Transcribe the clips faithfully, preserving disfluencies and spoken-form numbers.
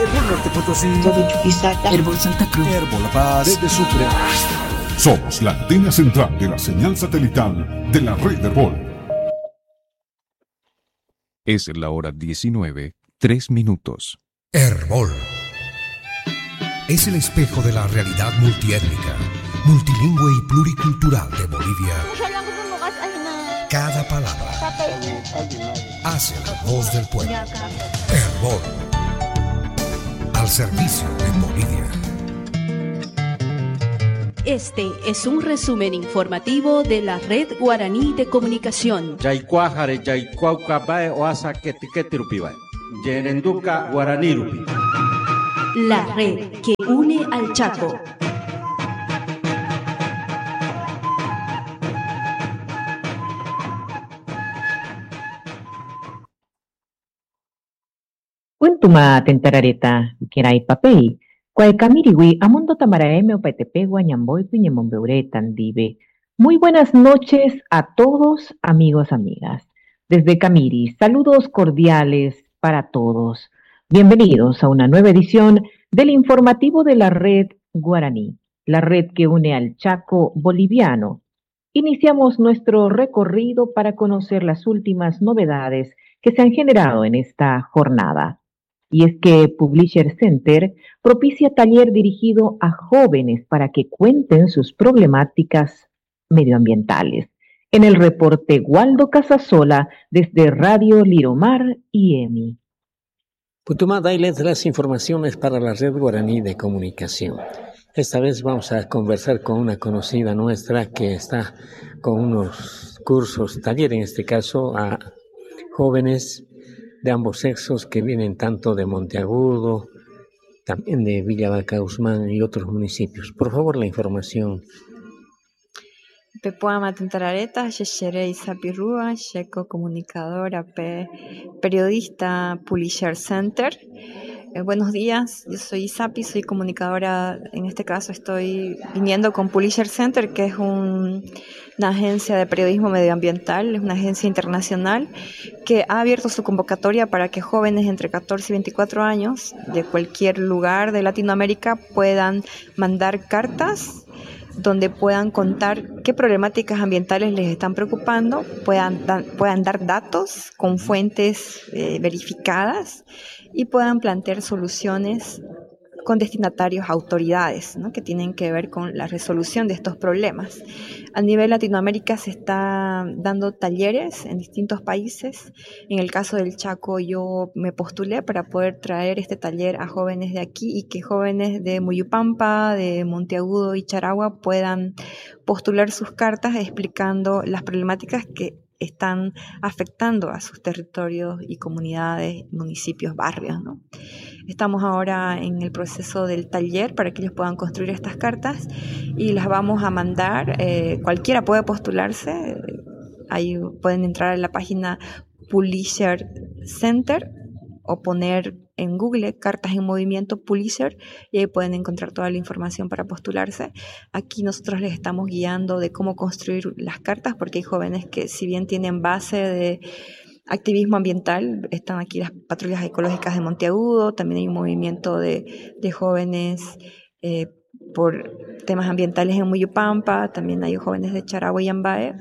Herbol Norte Potosí, Herbol Santa Cruz, Herbol La Paz, de Sucre. Somos la antena central de la señal satelital de la red Herbol. Es la hora diecinueve, tres minutos. Herbol es el espejo de la realidad multiétnica, multilingüe y pluricultural de Bolivia. Cada palabra hace la voz del pueblo. Herbol, al servicio de Bolivia. Este es un resumen informativo de la Red Guaraní de Comunicación. Yaycuajare, Yaycuaucabae, Oasa, Ketiquetirupibae. Yerenduca, Guaranírupi. La red que une al Chaco. Untuma tentarareta, kirai papei. Cuaycamirigui, amundo tamaraeme opaetepegua, ñamboy, piñemombeure, tandive. Muy buenas noches a todos, amigos, amigas. Desde Camiri, saludos cordiales para todos. Bienvenidos a una nueva edición del informativo de la Red Guaraní, la red que une al Chaco boliviano. Iniciamos nuestro recorrido para conocer las últimas novedades que se han generado en esta jornada. Y es que Publisher Center propicia taller dirigido a jóvenes para que cuenten sus problemáticas medioambientales. En el reporte Waldo Casasola desde Radio Liromar y E M I. Putumá, dailes las informaciones para la Red Guaraní de Comunicación. Esta vez vamos a conversar con una conocida nuestra que está con unos cursos, taller en este caso, a jóvenes de ambos sexos que vienen tanto de Monteagudo, también de Villa Vaca Usmán y otros municipios. Por favor, la información. Pepuama Tentarareta, Yeshere Isapirrua, Checo comunicadora, pe, periodista Publisher Center. Eh, buenos días, yo soy Isapi, soy comunicadora, en este caso estoy viniendo con Publisher Center, que es un, una agencia de periodismo medioambiental, es una agencia internacional que ha abierto su convocatoria para que jóvenes entre catorce y veinticuatro años de cualquier lugar de Latinoamérica puedan mandar cartas donde puedan contar qué problemáticas ambientales les están preocupando, puedan, da, puedan dar datos con fuentes eh, verificadas y puedan plantear soluciones con destinatarios autoridades, ¿no?, que tienen que ver con la resolución de estos problemas. A nivel Latinoamérica se está dando talleres en distintos países. En el caso del Chaco yo me postulé para poder traer este taller a jóvenes de aquí y que jóvenes de Muyupampa, de Monteagudo y Charagua puedan postular sus cartas explicando las problemáticas que están afectando a sus territorios y comunidades, municipios, barrios, ¿no? Estamos ahora en el proceso del taller para que ellos puedan construir estas cartas y las vamos a mandar. Eh, cualquiera puede postularse. Ahí pueden entrar a la página Publisher Center o poner en Google Cartas en Movimiento Publisher y ahí pueden encontrar toda la información para postularse. Aquí nosotros les estamos guiando de cómo construir las cartas porque hay jóvenes que si bien tienen base de activismo ambiental, están aquí las patrullas ecológicas de Monteagudo, también hay un movimiento de, de jóvenes eh, por temas ambientales en Muyupampa, también hay jóvenes de Charagua y Ambae.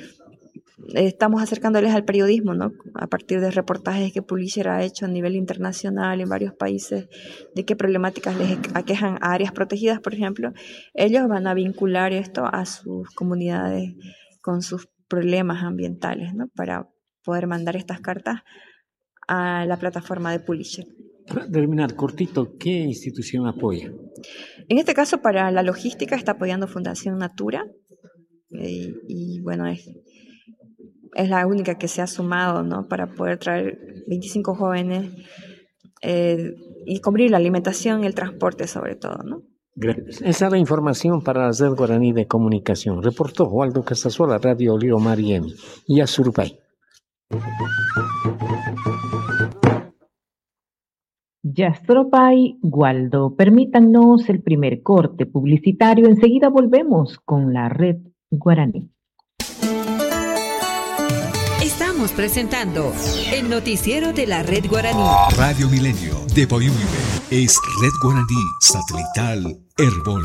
Estamos acercándoles al periodismo, ¿no?, a partir de reportajes que Publisher ha hecho a nivel internacional en varios países de qué problemáticas les aquejan a áreas protegidas, por ejemplo. Ellos van a vincular esto a sus comunidades con sus problemas ambientales, ¿no?, para poder mandar estas cartas a la plataforma de Publisher. Para terminar, cortito, ¿qué institución apoya? En este caso, para la logística está apoyando Fundación Natura eh, y bueno, es, es la única que se ha sumado, ¿no?, para poder traer veinticinco jóvenes eh, y cubrir la alimentación y el transporte sobre todo, ¿no? Gracias. Esa es la información para la Red Guaraní de Comunicación. Reportó Waldo Casasola, Radio Liromar y E M I. Y Azurpay. Yastropay, Waldo, permítanos el primer corte publicitario. Enseguida volvemos con la Red Guaraní. Estamos Estamos presentando el noticiero de la Red Guaraní. Radio Milenio de Boyuibe es Red Guaraní Satelital Herbol.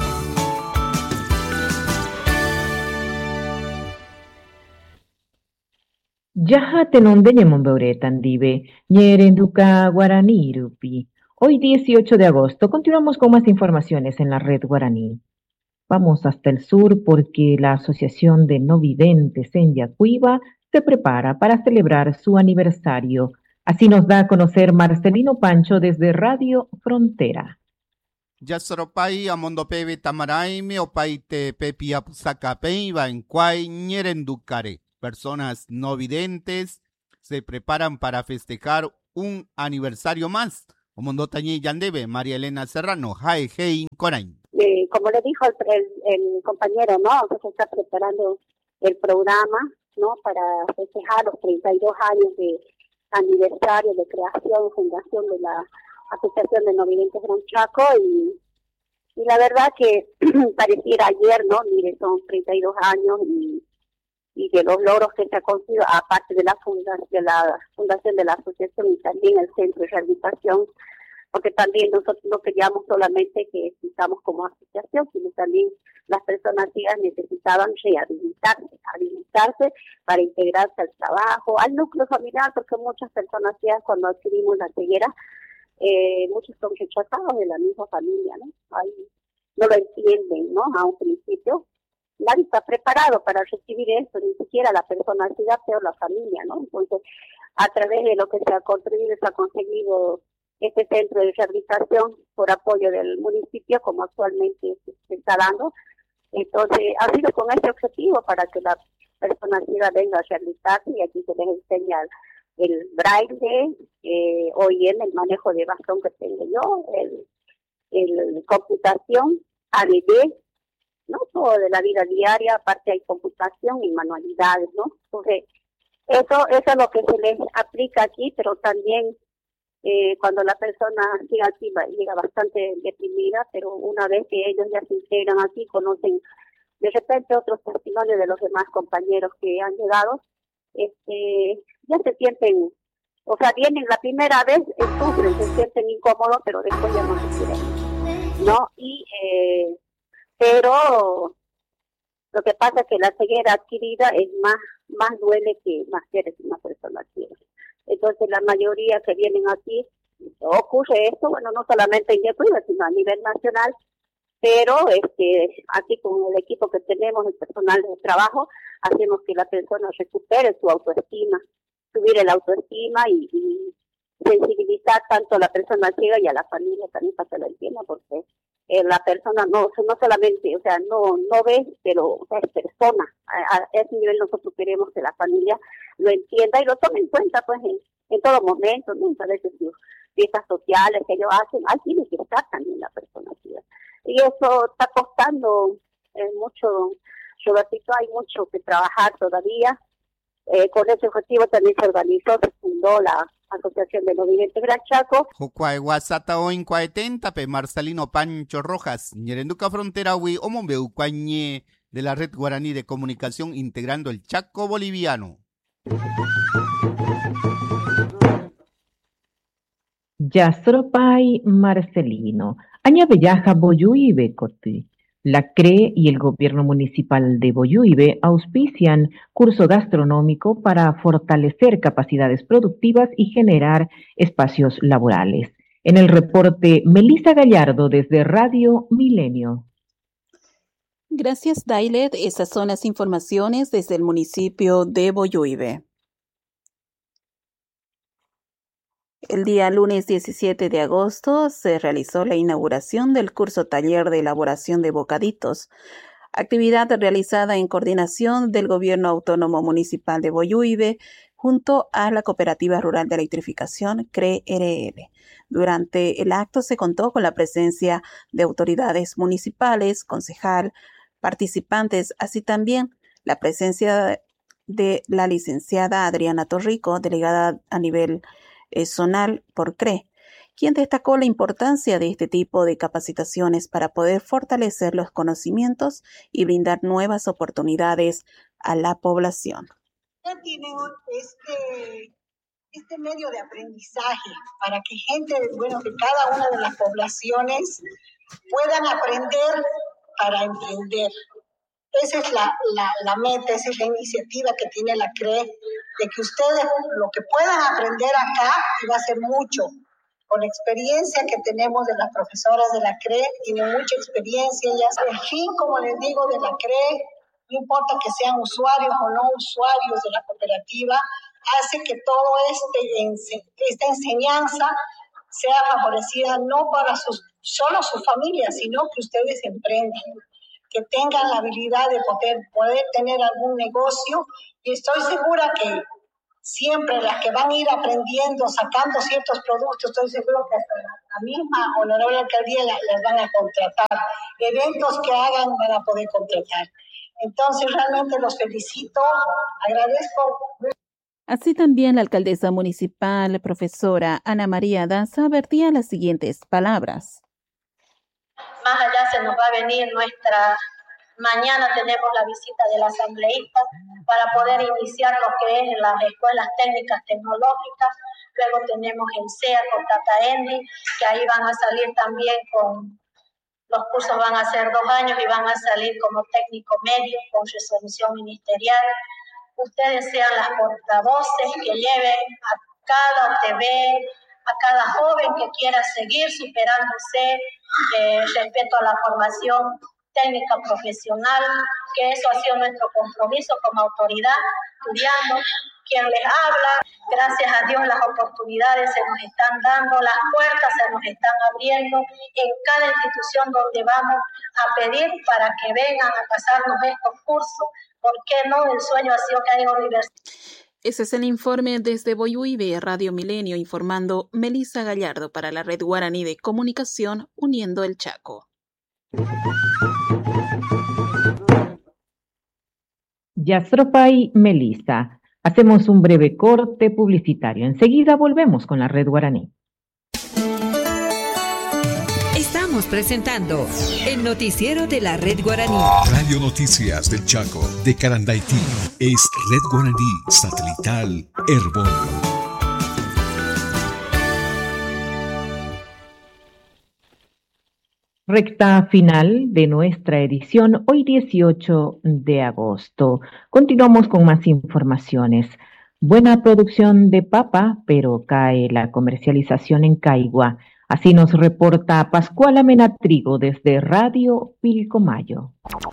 Yaha tenonde ñemombeure tandive, ñerenduca guaraní rupi. Hoy dieciocho de agosto continuamos con más informaciones en la Red Guaraní. Vamos hasta el sur porque la Asociación de No Videntes en Yacuiba se prepara para celebrar su aniversario. Así nos da a conocer Marcelino Pancho desde Radio Frontera. Yasropai amondo pebe tamaraime opaite pepi apusacapeiba en cuay ñerenducare. Personas no videntes se preparan para festejar un aniversario más. Omondo tañi yandebe, María Elena Serrano, Jai Hei Corain. Eh, como le dijo el, el, el compañero, ¿no? Que se está preparando el programa, ¿no? Para festejar los treinta y dos años de aniversario de creación, fundación de la Asociación de No Videntes Gran Chaco y, y la verdad que pareciera ayer, ¿no? Mire, son treinta y dos años y, y de los logros que se ha conseguido, aparte de la fundación de la fundación de la asociación y también el centro de rehabilitación, porque también nosotros no queríamos solamente que existamos como asociación, sino también las personas ciegas necesitaban rehabilitarse, habilitarse para integrarse al trabajo, al núcleo familiar, porque muchas personas ciegas cuando adquirimos la ceguera, eh, muchos son rechazados de la misma familia, ¿no? Ahí no lo entienden, ¿no? A un principio. Nadie está preparado para recibir esto, ni siquiera la persona ciega, pero la familia, ¿no? Entonces, a través de lo que se ha construido, se ha conseguido este centro de rehabilitación por apoyo del municipio, como actualmente se está dando. Entonces, ha sido con este objetivo para que la persona ciega venga a rehabilitarse y aquí se les enseña el braille, eh, O I M, el manejo de bastón que tengo yo, el, el computación, A D D, ¿no? Todo de la vida diaria, aparte hay computación y manualidades, ¿no? Entonces, eso, eso es lo que se les aplica aquí, pero también eh, cuando la persona llega aquí, llega bastante deprimida, pero una vez que ellos ya se integran aquí, conocen de repente otros testimonios de los demás compañeros que han llegado, este, ya se sienten, o sea, vienen la primera vez, eh, sufren, se sienten incómodos, pero después ya no se quieren, ¿no? Y, eh, pero lo que pasa es que la ceguera adquirida es más, más duele que más que eres una persona ciega. Entonces la mayoría que vienen aquí, ocurre esto, bueno, no solamente en Yacuiba, sino a nivel nacional, pero este, aquí con el equipo que tenemos, el personal de trabajo, hacemos que la persona recupere su autoestima, subir el autoestima y, y sensibilizar tanto a la persona ciega y a la familia también para que lo entienda, porque eh, la persona no no solamente, o sea, no no ve, pero o sea, es persona. A, a ese nivel nosotros queremos que la familia lo entienda y lo tome en cuenta, pues, en, en todo momento, ¿no? A veces sus fiestas sociales que ellos hacen, ahí tiene que estar también la persona ciega. Y eso está costando eh, mucho, Robertito, hay mucho que trabajar todavía. Eh, con ese objetivo también se organizó, se fundó la Asociación de No Videntes Gran Chaco. Jucuay Guasata o en Cuaetenta, pe Marcelino Pancho Rojas, Ñerenduca Frontera, Hui, Omombeu Cuañe de la Red Guaraní de Comunicación integrando el Chaco boliviano. Yasropay Marcelino, Añabeyaja Boyuibe Coti. La C R E y el gobierno municipal de Boyuibe auspician curso gastronómico para fortalecer capacidades productivas y generar espacios laborales. En el reporte, Melissa Gallardo desde Radio Milenio. Gracias, Dailet. Esas son las informaciones desde el municipio de Boyuibe. El día lunes diecisiete de agosto se realizó la inauguración del curso taller de elaboración de bocaditos, actividad realizada en coordinación del Gobierno Autónomo Municipal de Boyuibe junto a la Cooperativa Rural de Electrificación C R E R L. Durante el acto se contó con la presencia de autoridades municipales, concejal, participantes, así también la presencia de la licenciada Adriana Torrico, delegada a nivel zonal por C R E, quien destacó la importancia de este tipo de capacitaciones para poder fortalecer los conocimientos y brindar nuevas oportunidades a la población. Tiene este, este medio de aprendizaje para que gente, bueno, de cada una de las poblaciones puedan aprender para emprender. Esa es la, la, la meta, esa es la iniciativa que tiene la C R E, de que ustedes lo que puedan aprender acá, y va a ser mucho, con la experiencia que tenemos de las profesoras de la C R E, tienen mucha experiencia ellas. El fin, como les digo, de la C R E, no importa que sean usuarios o no usuarios de la cooperativa, hace que todo este esta enseñanza sea favorecida no para sus, solo sus familias, sino que ustedes emprendan, que tengan la habilidad de poder, poder tener algún negocio, y estoy segura que siempre las que van a ir aprendiendo, sacando ciertos productos, estoy seguro que hasta la misma honorable alcaldía las, las van a contratar, eventos que hagan van a poder contratar. Entonces realmente los felicito, agradezco. Así también la alcaldesa municipal, profesora Ana María Daza, vertía las siguientes palabras. Más allá se nos va a venir nuestra, mañana tenemos la visita del asambleísta para poder iniciar lo que es las escuelas técnicas tecnológicas. Luego tenemos el C E A con Tata Endi, que ahí van a salir también con, los cursos van a ser dos años y van a salir como técnico medio con resolución ministerial. Ustedes sean las portavoces que lleven a cada O T B, a cada joven que quiera seguir superándose, eh, respeto a la formación técnica profesional, que eso ha sido nuestro compromiso como autoridad, estudiando. Quien les habla, gracias a Dios las oportunidades se nos están dando, las puertas se nos están abriendo en cada institución donde vamos a pedir para que vengan a pasarnos estos cursos. ¿Por qué no? El sueño ha sido que haya universidad. Ese es el informe desde Boyuibe, Radio Milenio, informando Melissa Gallardo para la Red Guaraní de Comunicación, uniendo el Chaco. Yastropay, Melissa. Hacemos un breve corte publicitario. Enseguida volvemos con la Red Guaraní. Estamos presentando el noticiero de la Red Guaraní. Radio Noticias del Chaco, de Carandaití, es Red Guaraní Satelital Herbono. Recta final de nuestra edición, hoy dieciocho de agosto. Continuamos con más informaciones. Buena producción de papa, pero cae la comercialización en Caigua. Así nos reporta Pascual Amenatrigo desde Radio Pilcomayo.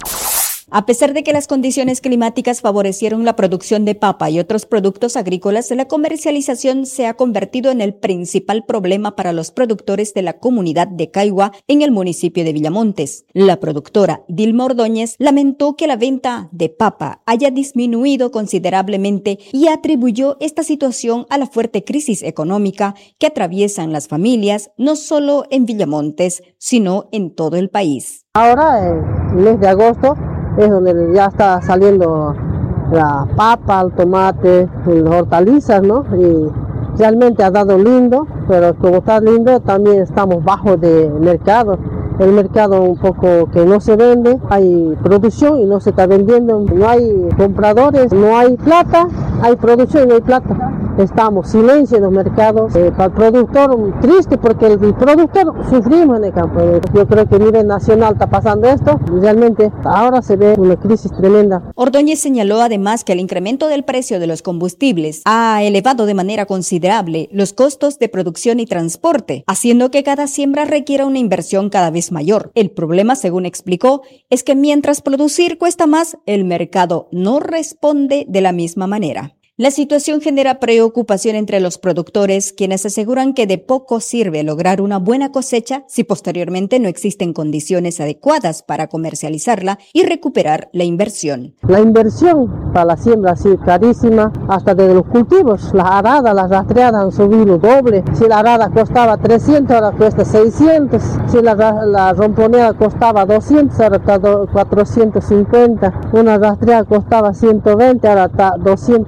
A pesar de que las condiciones climáticas favorecieron la producción de papa y otros productos agrícolas, la comercialización se ha convertido en el principal problema para los productores de la comunidad de Caigua en el municipio de Villamontes. La productora Dilma Ordóñez lamentó que la venta de papa haya disminuido considerablemente y atribuyó esta situación a la fuerte crisis económica que atraviesan las familias, no solo en Villamontes, sino en todo el país. Ahora, en el mes de agosto, es donde ya está saliendo la papa, el tomate, las hortalizas, ¿no? Y realmente ha dado lindo, pero como está lindo, también estamos bajo de mercado. El mercado un poco que no se vende, hay producción y no se está vendiendo, no hay compradores, no hay plata, hay producción y no hay plata. Estamos silencio en los mercados, eh, para el productor triste porque el, el productor sufrimos en el campo. Yo creo que a nivel nacional está pasando esto, realmente ahora se ve una crisis tremenda. Ordóñez señaló además que el incremento del precio de los combustibles ha elevado de manera considerable los costos de producción y transporte, haciendo que cada siembra requiera una inversión cada vez mayor. El problema, según explicó, es que mientras producir cuesta más, el mercado no responde de la misma manera. La situación genera preocupación entre los productores, quienes aseguran que de poco sirve lograr una buena cosecha si posteriormente no existen condiciones adecuadas para comercializarla y recuperar la inversión. La inversión para la siembra ha sido carísima, hasta desde los cultivos. Las aradas, las rastreadas han subido doble. Si la arada costaba trescientos, ahora cuesta seiscientos. Si la, la romponera costaba doscientos, ahora está cuatrocientos cincuenta. Una rastreada costaba ciento veinte, ahora está doscientos cincuenta.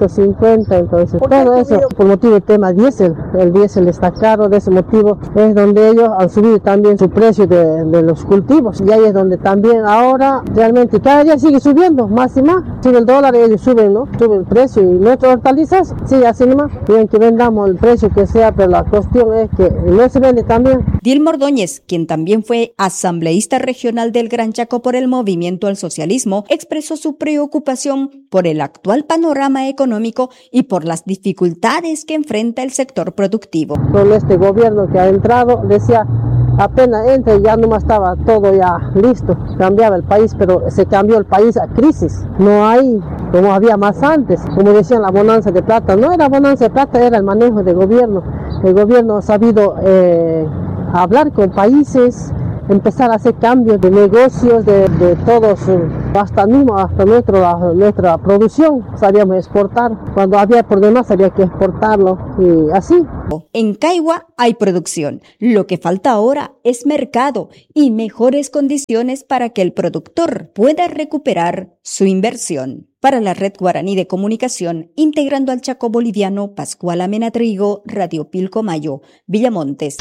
cuenta, entonces todo eso por motivo del tema diésel, el diésel está caro, de ese motivo es donde ellos han subido también su precio de, de los cultivos, y ahí es donde también ahora realmente cada día sigue subiendo más y más, sube el dólar y ellos suben, ¿no? Sube el precio y nuestras hortalizas sigue así nomás, bien que vendamos el precio que sea, pero la cuestión es que no se vende también. Dilma Ordóñez, quien también fue asambleísta regional del Gran Chaco por el Movimiento al Socialismo, expresó su preocupación por el actual panorama económico y por las dificultades que enfrenta el sector productivo. Con este gobierno que ha entrado, decía, apenas entra y ya nomás estaba todo ya listo, cambiaba el país, pero se cambió el país a crisis, no hay como había más antes, como decían la bonanza de plata, no era bonanza de plata, era el manejo del gobierno, el gobierno ha sabido eh, hablar con países, empezar a hacer cambios de negocios, de, de todos, hasta mismo, hasta nuestro, la, nuestra producción, sabíamos exportar, cuando había problemas había que exportarlo y así. En Caigua hay producción, lo que falta ahora es mercado y mejores condiciones para que el productor pueda recuperar su inversión. Para la Red Guaraní de Comunicación, integrando al Chaco boliviano, Pascual Amena Trigo, Radio Pilcomayo, Villamontes.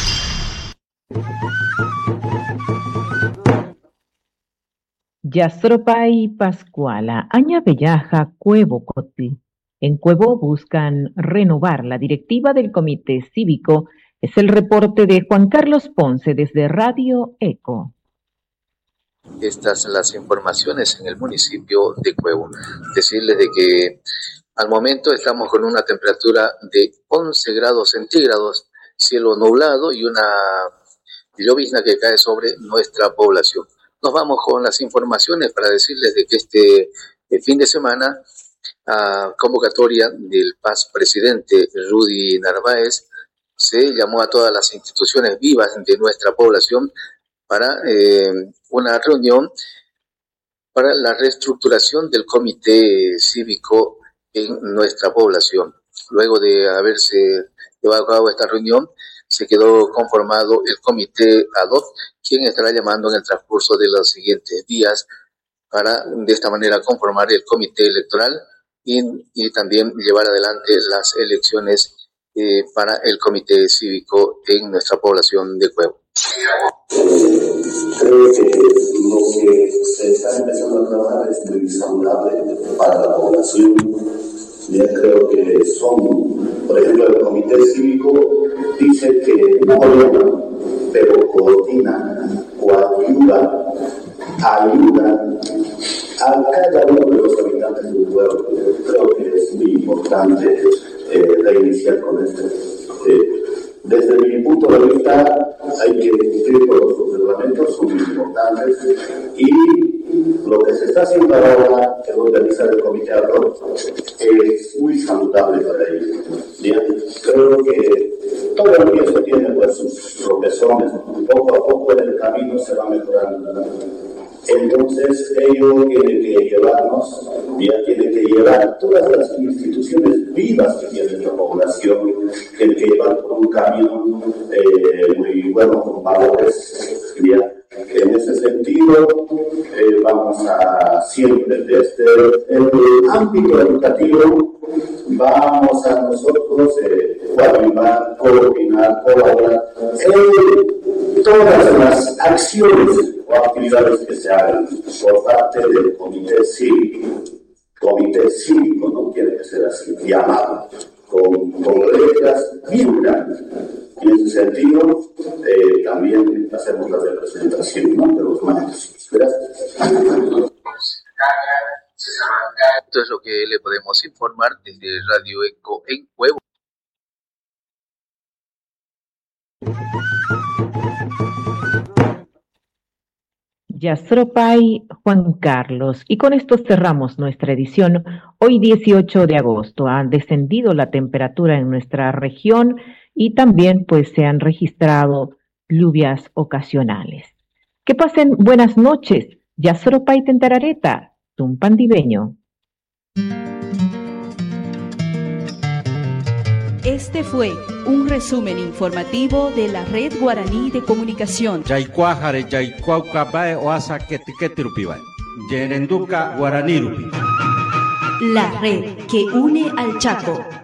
Yastropay Pascuala, Aña Bellaja, Cuevo Cotli. En Cuevo buscan renovar la directiva del Comité Cívico. Es el reporte de Juan Carlos Ponce desde Radio Eco. Estas son las informaciones en el municipio de Cuevo. Decirles de que al momento estamos con una temperatura de once grados centígrados, cielo nublado y una llovizna que cae sobre nuestra población. Nos vamos con las informaciones para decirles de que este eh, fin de semana, a convocatoria del Paz presidente Rudy Narváez, se llamó a todas las instituciones vivas de nuestra población para eh, una reunión para la reestructuración del comité cívico en nuestra población. Luego de haberse llevado a cabo esta reunión, se quedó conformado el comité ad hoc, quien estará llamando en el transcurso de los siguientes días para de esta manera conformar el comité electoral y, y también llevar adelante las elecciones eh, para el comité cívico en nuestra población de Cuevo. Creo que lo que se está empezando a trabajar es muy saludable para la población. Ya creo que son, por ejemplo, el comité cívico dice que no gobierna, pero coordina o ayuda, ayuda a cada uno de los habitantes del pueblo. Creo que es muy importante eh, reiniciar con esto. Eh, Desde mi punto de vista, hay que cumplir con los reglamentos, son muy importantes, y lo que se está haciendo ahora, que es organizar el comité ad hoc, es muy saludable para ellos. Bien, creo que todo el día tiene pues, sus tropezones, poco a poco en el camino se va mejorando. Entonces ellos tienen que llevarnos, ya tienen que llevar todas las instituciones vivas que tiene la población, tienen que llevar por un camino eh, muy bueno, con valores. Ya. En ese sentido, eh, vamos a siempre desde el ámbito educativo, vamos a nosotros eh, coordinar, coordinar, colaborar en todas las acciones o actividades que se hagan por parte del comité cívico. Comité cívico no tiene que ser así llamado, con, con letras bien grandes. Y en ese sentido, eh, también hacemos la representación, ¿no?, de los maestros. Gracias. Esto es lo que le podemos informar desde Radio Eco en Cuevo. Yastropay Juan Carlos. Y con esto cerramos nuestra edición. Hoy dieciocho de agosto ha descendido la temperatura en nuestra región y también pues se han registrado lluvias ocasionales. Que pasen buenas noches. Yastropay Tentarareta, Tumpandibeño. Este fue un resumen informativo de la Red Guaraní de Comunicación. Yaycuajare, Yaycuaucabae, Oasa, Ketiketirupibay. Yerenduca, Guaraní. La red que une al Chaco.